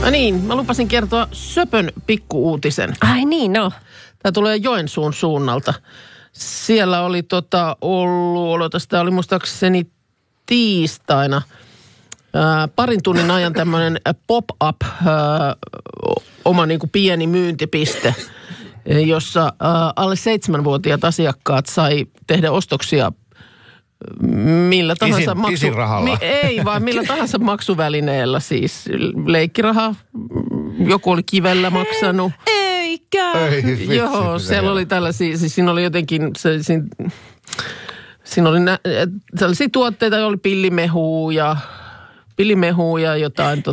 No niin, mä lupasin kertoa söpön pikkuuutisen. Ai niin, no. Tämä tulee Joensuun suunnalta. Siellä oli tämä oli muistaakseni tiistaina parin tunnin ajan tämmöinen pop-up, oma niin kuin pieni myyntipiste, jossa alle 7-vuotiaat asiakkaat sai tehdä ostoksia millä tahansa isin rahalla. Ei, vaan millä tahansa maksuvälineellä, siis leikkiraha, joku oli kivellä maksanut. Eikä. Ei, Joo, siellä oli tällaisia, siis siinä oli jotenkin, siinä oli tällaisia tuotteita, oli pillimehua ja jotain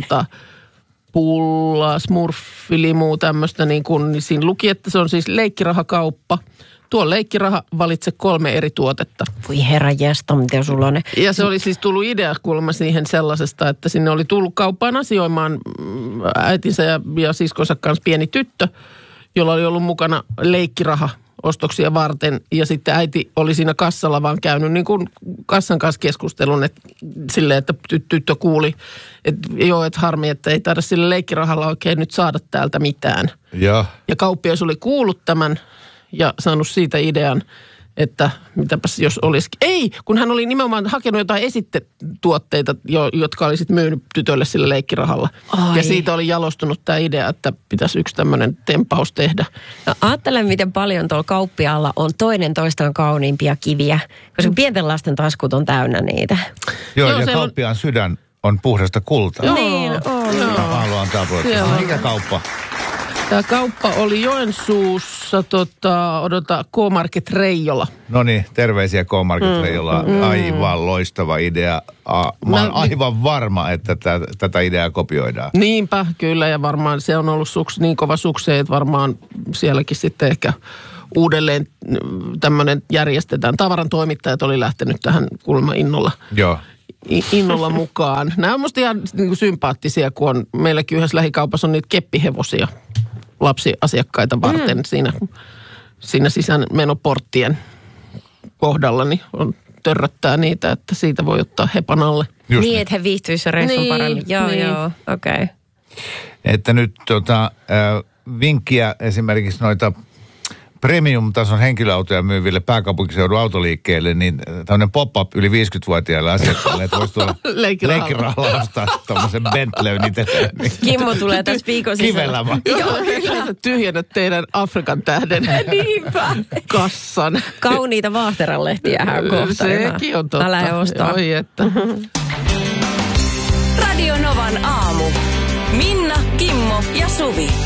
pullaa, smurfilimua, tämmöistä niin kuin, niin siinä luki, että se on siis leikkirahakauppa. Tuo leikkiraha, valitse 3 eri tuotetta. Voi herranjestas, miten sulla on ne. Ja se oli siis tullut ideakulma siihen sellaisesta, että sinne oli tullut kauppaan asioimaan äitinsä ja siskonsa kanssa pieni tyttö, jolla oli ollut mukana leikkiraha ostoksia varten. Ja sitten äiti oli siinä kassalla vaan käynyt niin kuin kassan kanssa keskustelun silleen, että tyttö kuuli, että joo, että harmi, että ei taida sille leikkirahalla oikein nyt saada täältä mitään. Ja Kauppias oli kuullut tämän ja saanut siitä idean, että mitäpäs jos olisikin. Ei, kun hän oli nimenomaan hakenut jotain esitetuotteita, jotka oli sitten myynyt tytölle sillä leikkirahalla. Ai. Ja siitä oli jalostunut tämä idea, että pitäisi yksi tämmöinen tempaus tehdä. No, ajattelen, miten paljon tuolla kauppiaalla on toinen toistaan kauniimpia kiviä, koska pienten lasten taskut on täynnä niitä. Joo, ja kauppiaan sydän on puhdasta kultaa. Joo. Niin on. Mä haluan tapuuttaa. Mikä kauppa? Tämä kauppa oli Joensuussa, K-Market Reijola. No niin, terveisiä K-Market Reijola. Aivan loistava idea. Mä oon aivan varma, että tätä ideaa kopioidaan. Niinpä, kyllä, ja varmaan se on ollut niin kova sukseen, että varmaan sielläkin sitten ehkä uudelleen tämmöinen järjestetään. Tavaran toimittajat oli lähtenyt tähän kulma innolla mukaan. Nämä on musta ihan niin kuin sympaattisia, kun on meilläkin yhdessä lähikaupassa on niitä keppihevosia lapsiasiakkaita varten siinä sisäänmenoporttien kohdalla, niin on törröttää niitä, että siitä voi ottaa hepan alle. Just niin, että he viihtyisivät reissun paremmin. Joo, okei. Että nyt vinkkiä esimerkiksi noita premium-tason henkilöautoja myyville pääkaupunkiseudun autoliikkeelle, niin tämmöinen pop-up yli 50-vuotiaille asiakkaille, että voisi tulla leikkirahalla ostaa tuommoisen Bentleyn itselleen. Kimmo tulee tässä viikon sisällä. Joo, tyhjennät teidän Afrikan tähden kassan. Kauniita Vaahteranlehtiä hän kohta. Sekin on totta. Mä lähden ostaa. Oi, että. Radio Novan aamu. Minna, Kimmo ja Suvi.